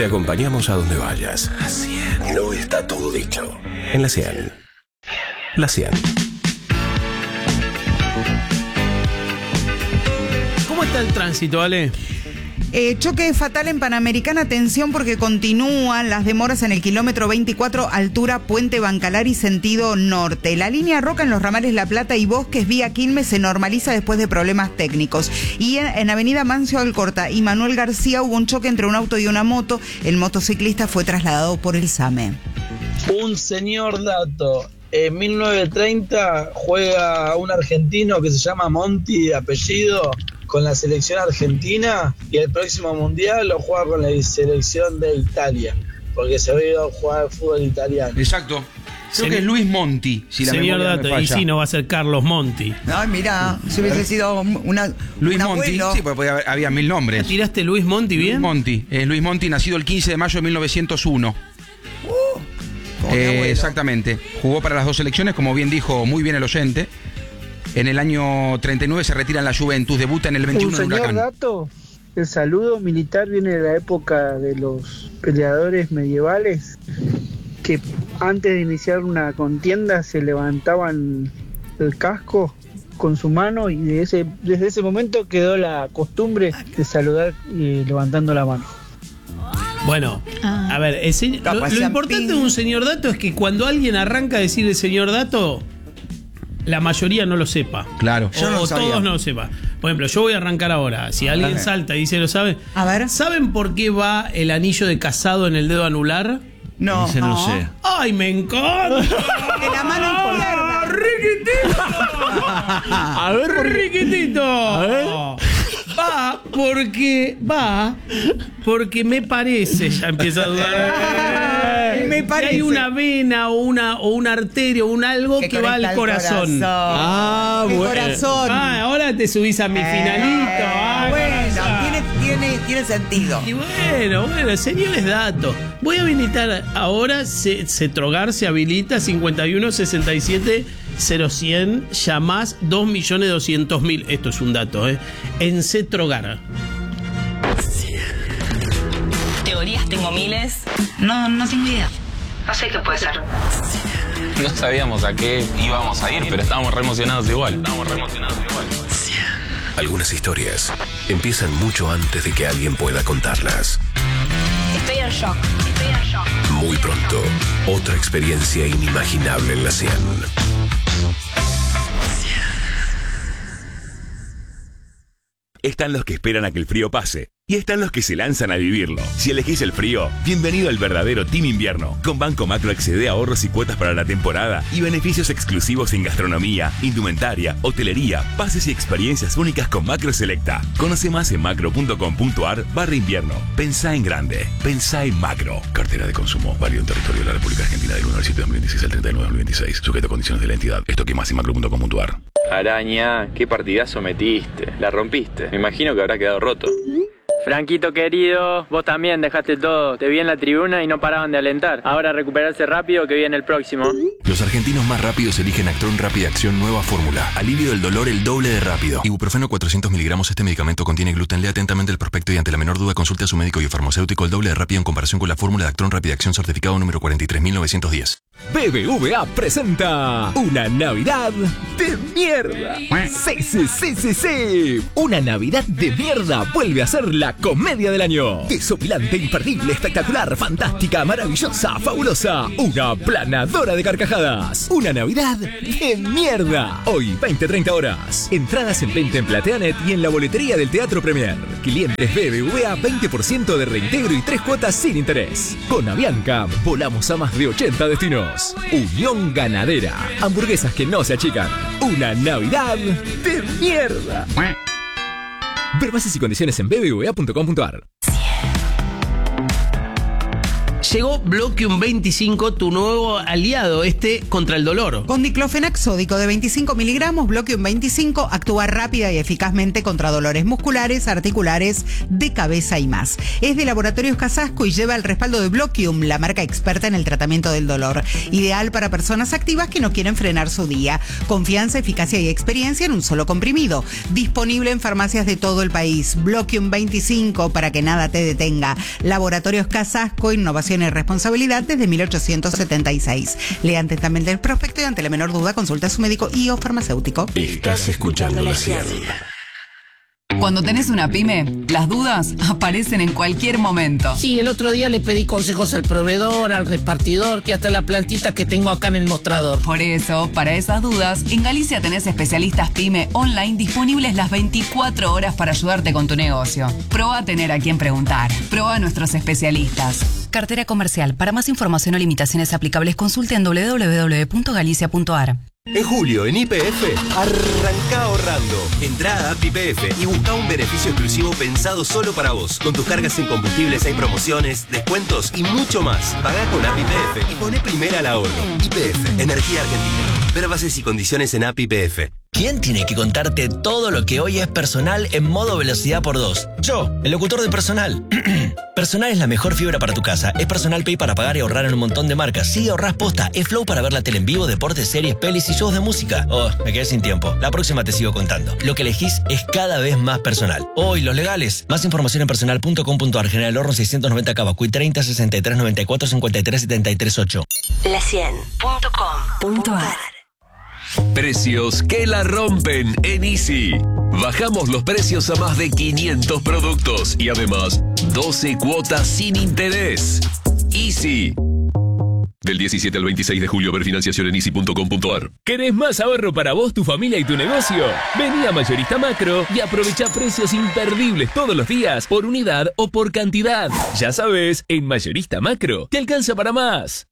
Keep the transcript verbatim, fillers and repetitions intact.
Te acompañamos a donde vayas. La cien. No está todo dicho. En la cien. La cien. ¿Cómo está el tránsito, Ale? Eh, choque fatal en Panamericana, atención porque continúan las demoras en el kilómetro veinticuatro, altura Puente Bancalari, sentido norte. La línea Roca en los ramales La Plata y Bosques vía Quilmes se normaliza después de problemas técnicos. Y en, en Avenida Mancio Alcorta y Manuel García hubo un choque entre un auto y una moto. El motociclista fue trasladado por el SAME. Un señor dato. En mil novecientos treinta juega un argentino que se llama Monti de apellido con la selección argentina y el próximo mundial lo juega con la selección de Italia porque se ha ido a jugar fútbol italiano. Exacto. Creo que es Luis Monti, si la Señor memoria no Dato, me y falla. sí, no va a ser Carlos Monti. Ay, mira, si hubiese sido una, Luis un Monti, abuelo. sí, porque podía haber- había mil nombres. ¿Tiraste Luis Monti bien? Luis Monti, es Luis Monti, nacido el quince de mayo de mil novecientos uno. Como mi Eh, abuelo. exactamente. Jugó para las dos selecciones, como bien dijo muy bien el oyente. En el año treinta y nueve se retira en la Juventus, debuta en el veintiuno Un en señor Huracán. dato, el saludo militar viene de la época de los peleadores medievales que antes de iniciar una contienda se levantaban el casco con su mano y de ese, desde ese momento quedó la costumbre de saludar eh, levantando la mano. Bueno, a ver, el se- lo, lo hacían importante ping. de un señor Dato es que cuando alguien arranca a decir el señor Dato, la mayoría no lo sepa. Claro. O, Yo no lo o sabía. todos no lo sepan. Por ejemplo, yo voy a arrancar ahora. Si alguien Ajá. salta y dice lo sabe. A ver. ¿Saben por qué va el anillo de casado en el dedo anular? No, Ese no lo sé. ¡Ay, me encanta! En la mano izquierda. ¡Riquitito! A ver, ¿por qué? ¡Riquitito! A ver. Va porque. Va porque me parece. Ya empieza a dudar. Me que parece. hay una vena o una, o una arteria o un algo que, va al conecta corazón. Ah, El bueno. corazón. Ah, ahora te subís a mi Eh, finalito. Ah, bueno, cosa. tiene, tiene, tiene sentido. Y bueno, bueno, señores datos. Voy a habilitar ahora, se, Cetrogar se habilita cincuenta y uno sesenta y siete cero cien, llamás dos millones doscientos mil. Esto es un dato, ¿eh? En Cetrogar. Teorías tengo miles. No, no tengo idea. No sé qué puede ser. No sabíamos a qué íbamos a ir, pero estábamos re emocionados igual. Estábamos re emocionados igual. Algunas historias empiezan mucho antes de que alguien pueda contarlas. Estoy en shock. Estoy en shock. Muy pronto, otra experiencia inimaginable en la cien. Están los que esperan a que el frío pase y están los que se lanzan a vivirlo. Si elegís el frío, bienvenido al verdadero Team Invierno. Con Banco Macro accede a ahorros y cuotas para la temporada y beneficios exclusivos en gastronomía, indumentaria, hotelería, pases y experiencias únicas con Macro Selecta. Conoce más en macro.com.ar barra invierno. Pensá en grande. Pensá en Macro. Cartera de consumo. Válido en territorio de la República Argentina del uno al siete de dos mil veintiséis al treinta y nueve de dos mil veintiséis. Sujeto a condiciones de la entidad. Esto que más en macro punto com punto ar. Araña, qué partidazo metiste. La rompiste. Me imagino que habrá quedado roto. Franquito querido, vos también dejaste todo. Te vi en la tribuna y no paraban de alentar. Ahora recuperarse rápido que viene el próximo. Los argentinos más rápidos eligen Actron Rápida Acción Nueva Fórmula. Alivio del dolor el doble de rápido. Ibuprofeno cuatrocientos miligramos. Este medicamento contiene gluten. Lea atentamente el prospecto y ante la menor duda consulte a su médico y farmacéutico. El doble de rápido en comparación con la fórmula de Actron Rápida Acción certificado número cuarenta y tres mil novecientos diez. B B V A presenta una Navidad de mierda. Sí, sí, sí, sí, sí. Una Navidad de mierda vuelve a ser la comedia del año. Desopilante, imperdible, espectacular, fantástica, maravillosa, fabulosa. Una planadora de carcajadas. Una Navidad de mierda. Hoy, veinte a treinta horas. Entradas en venta en Plateanet y en la boletería del Teatro Premier. Clientes B B V A, veinte por ciento de reintegro y tres cuotas sin interés. Con Avianca, volamos a más de ochenta destinos. Unión Ganadera. Hamburguesas que no se achican. Una Navidad de mierda. Ver bases y condiciones en b b v a punto com punto ar. Llegó Bloquium veinticinco, tu nuevo aliado, este contra el dolor. Con diclofenac sódico de veinticinco miligramos, Bloquium veinticinco actúa rápida y eficazmente contra dolores musculares, articulares, de cabeza y más. Es de Laboratorios Casasco y lleva el respaldo de Bloquium, la marca experta en el tratamiento del dolor. Ideal para personas activas que no quieren frenar su día. Confianza, eficacia y experiencia en un solo comprimido. Disponible en farmacias de todo el país. Bloquium veinticinco, para que nada te detenga. Laboratorios Casasco, innovación y responsabilidad desde mil ochocientos setenta y seis. Lea atentamente el prospecto y ante la menor duda consulta a su médico y o farmacéutico. Estás escuchando La cien. Cuando tenés una pyme, las dudas aparecen en cualquier momento. Sí, el otro día le pedí consejos al proveedor, al repartidor, que hasta la plantita que tengo acá en el mostrador. Por eso, para esas dudas, en Galicia tenés especialistas pyme online disponibles las veinticuatro horas para ayudarte con tu negocio. Proba a tener a quien preguntar. Proba a nuestros especialistas. Cartera comercial. Para más información o limitaciones aplicables, consulte en doble u doble u doble u punto galicia punto a r. En julio, en Y P F, arranca ahorrando. Entrá a Y P F y busca un beneficio exclusivo pensado solo para vos. Con tus cargas en combustibles hay promociones, descuentos y mucho más. Pagá con A P I P F y poné primera al ahorro. Y P F, Energía Argentina. Ver bases y condiciones en A P I P F. ¿Quién tiene que contarte todo lo que hoy es Personal en modo velocidad por dos? Yo, el locutor de Personal. Personal es la mejor fibra para tu casa. Es Personal Pay para pagar y ahorrar en un montón de marcas. Sí, ahorrás posta. Es Flow para ver la tele en vivo, deportes, series, pelis y shows de música. Oh, me quedé sin tiempo. La próxima te sigo contando. Lo que elegís es cada vez más personal. Oh, y los legales. Más información en personal punto com punto a r. General Horno seiscientos noventa Cabacuy treinta sesenta y tres noventa y cuatro cincuenta y tres setenta y tres ocho. La cien punto com punto a r. Precios que la rompen en Easy. Bajamos los precios a más de quinientos productos y además doce cuotas sin interés. Easy. Del diecisiete al veintiséis de julio, ver financiación en easy punto com punto a r. ¿Querés más ahorro para vos, tu familia y tu negocio? Vení a Mayorista Macro y aprovecha precios imperdibles todos los días por unidad o por cantidad. Ya sabes, en Mayorista Macro te alcanza para más.